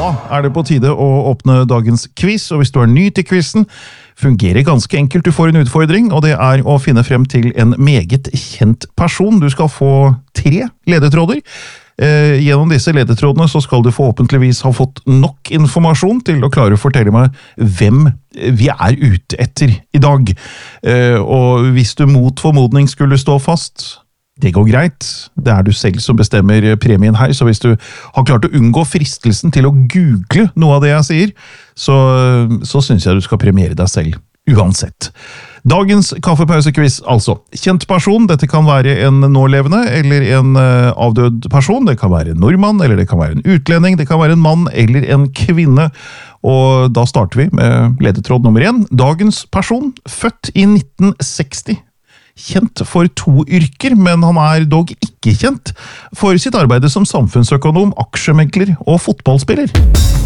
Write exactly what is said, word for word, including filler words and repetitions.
Da er det på tide å åpne dagens quiz, og hvis du er ny til quizen, fungerer ganske enkelt. Du får en utfordring, og det er å finne frem til en meget kjent person. Du skal få tre ledetråder. Eh, gjennom disse ledetrådene så skal du forhåpentligvis ha fått nok informasjon til å klare å fortelle meg hvem vi er ute etter i dag. Eh, og hvis du mot formodning skulle stå fast, det går greit. Det er du selv som bestemmer premien her, så hvis du har klart å unngå fristelsen til å google noe av det jeg sier, så, så synes jeg du skal premiere deg selv, uansett. Dagens kaffepausekviss, altså. Kjent person, dette kan være en nålevende eller en uh, avdød person, det kan være en nordmann, eller det kan være en utlending, det kan være en mann eller en kvinne, og da starter vi med ledetråd nummer én. Dagens person, født i nitten seksti. Kjent for to yrker, men han er dog ikke kjent for sitt arbeid som samfunnsøkonom, aksjemegler og fotballspiller.